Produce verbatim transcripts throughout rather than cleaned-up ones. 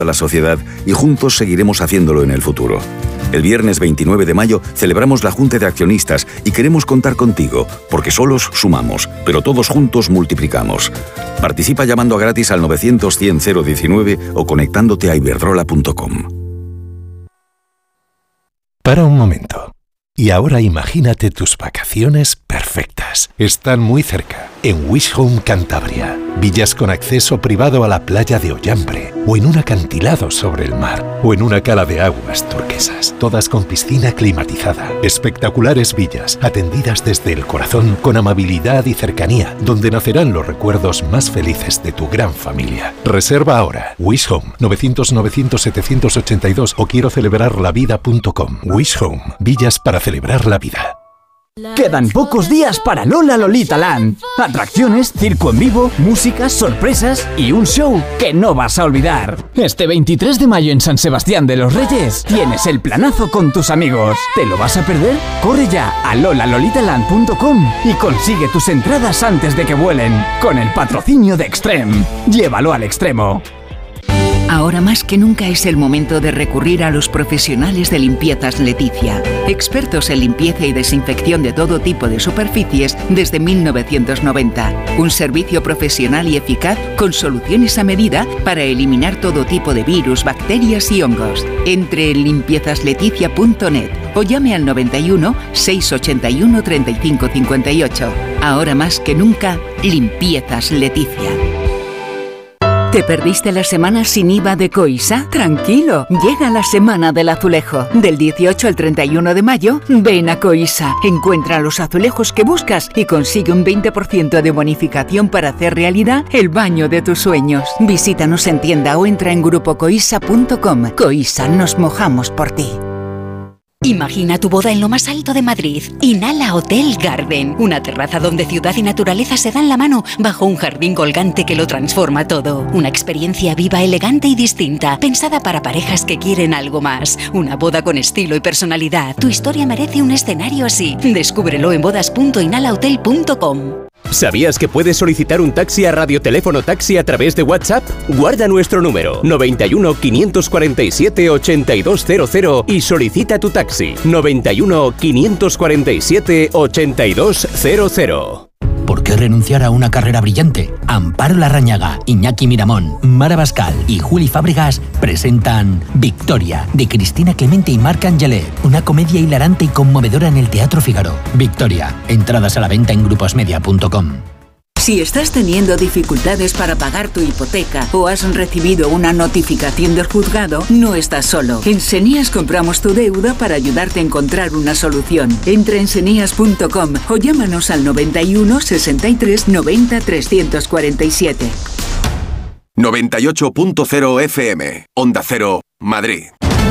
a la sociedad y juntos seguiremos haciéndolo en el futuro. El viernes veintinueve de mayo celebramos la Junta de Accionistas y queremos contar contigo, porque solos sumamos, pero todos juntos multiplicamos. Participa llamando a gratis al novecientos cien cero diecinueve o conectándote a iberdrola punto com. Para un momento. Y ahora imagínate tus vacaciones perfectas. Están muy cerca, en Wish Home Cantabria. Villas con acceso privado a la playa de Ollambre, o en un acantilado sobre el mar, o en una cala de aguas turquesas, todas con piscina climatizada. Espectaculares villas, atendidas desde el corazón, con amabilidad y cercanía, donde nacerán los recuerdos más felices de tu gran familia. Reserva ahora. Wish Home, novecientos novecientos setecientos ochenta y dos o quiero celebrar la vida punto com. Wish Home, villas para celebrar la vida. Quedan pocos días para Lola Lolita Land. Atracciones, circo en vivo, música, sorpresas y un show que no vas a olvidar. Este veintitrés de mayo en San Sebastián de los Reyes tienes el planazo con tus amigos. ¿Te lo vas a perder? Corre ya a lola lolita land punto com y consigue tus entradas antes de que vuelen. Con el patrocinio de Extreme. Llévalo al extremo. Ahora más que nunca es el momento de recurrir a los profesionales de Limpiezas Leticia, expertos en limpieza y desinfección de todo tipo de superficies desde mil novecientos noventa. Un servicio profesional y eficaz con soluciones a medida para eliminar todo tipo de virus, bacterias y hongos. Entre en limpiezas leticia punto net o llame al noventa y uno, seiscientos ochenta y uno, treinta y cinco cincuenta y ocho. Ahora más que nunca, Limpiezas Leticia. ¿Te perdiste la semana sin I V A de Coisa? Tranquilo, llega la semana del azulejo. Del dieciocho al treinta y uno de mayo, ven a Coisa. Encuentra los azulejos que buscas y consigue un veinte por ciento de bonificación para hacer realidad el baño de tus sueños. Visítanos en tienda o entra en grupo coisa punto com. Coisa, nos mojamos por ti. Imagina tu boda en lo más alto de Madrid. Inhala Hotel Garden. Una terraza donde ciudad y naturaleza se dan la mano bajo un jardín colgante que lo transforma todo. Una experiencia viva, elegante y distinta, pensada para parejas que quieren algo más. Una boda con estilo y personalidad. Tu historia merece un escenario así. Descúbrelo en bodas punto inhala hotel punto com. ¿Sabías que puedes solicitar un taxi a Radioteléfono Taxi a través de WhatsApp? Guarda nuestro número noventa y uno, quinientos cuarenta y siete, ochenta y dos cero cero y solicita tu taxi noventa y uno, quinientos cuarenta y siete, ochenta y dos cero cero. ¿Por qué renunciar a una carrera brillante? Amparo Larrañaga, Iñaki Miramón, Mara Bascal y Juli Fábregas presentan Victoria, de Cristina Clemente y Marc Angelet, una comedia hilarante y conmovedora en el Teatro Fígaro. Victoria, entradas a la venta en gruposmedia punto com. Si estás teniendo dificultades para pagar tu hipoteca o has recibido una notificación del juzgado, no estás solo. En Senías compramos tu deuda para ayudarte a encontrar una solución. Entra en senías punto com o llámanos al noventa y uno, sesenta y tres, noventa, trescientos cuarenta y siete. noventa y ocho punto cero F M, Onda Cero, Madrid.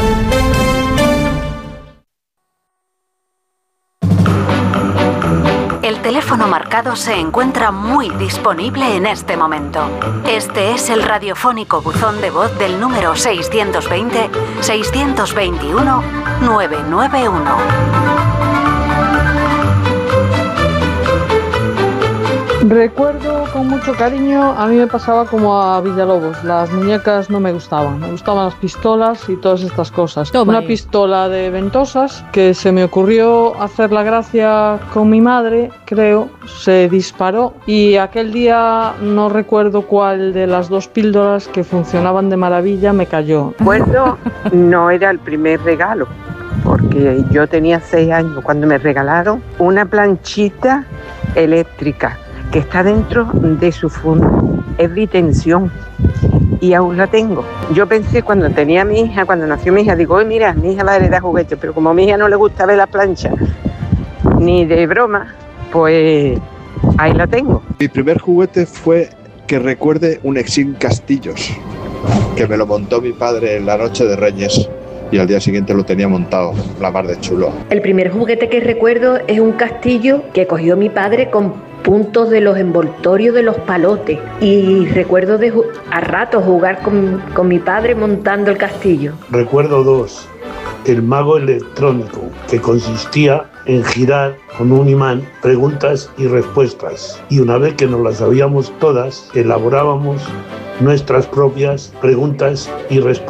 El teléfono marcado se encuentra muy disponible en este momento. Este es el radiofónico buzón de voz del número seiscientos veinte, seiscientos veintiuno, novecientos noventa y uno. Recuerdo con mucho cariño, a mí me pasaba como a Villalobos, las muñecas no me gustaban, me gustaban las pistolas y todas estas cosas. Toma Una ahí. pistola de ventosas que se me ocurrió hacer la gracia con mi madre, creo, se disparó y aquel día no recuerdo cuál de las dos píldoras que funcionaban de maravilla me cayó. Recuerdo, no era el primer regalo, porque yo tenía seis años cuando me regalaron una planchita eléctrica que está dentro de su funda, es bitensión y aún la tengo. Yo pensé cuando tenía a mi hija, cuando nació mi hija, digo, oye mira, mi hija va a heredar juguetes, pero como a mi hija no le gusta ver la plancha, ni de broma, pues ahí la tengo. Mi primer juguete fue que recuerde un Exim Castillos, que me lo montó mi padre en la noche de Reyes. Y al día siguiente lo tenía montado, la mar de chulo. El primer juguete que recuerdo es un castillo que cogió mi padre con puntos de los envoltorios de los palotes. Y recuerdo de a rato jugar con, con mi padre montando el castillo. Recuerdo dos. El mago electrónico, que consistía en girar con un imán preguntas y respuestas. Y una vez que nos las sabíamos todas, elaborábamos nuestras propias preguntas y respuestas.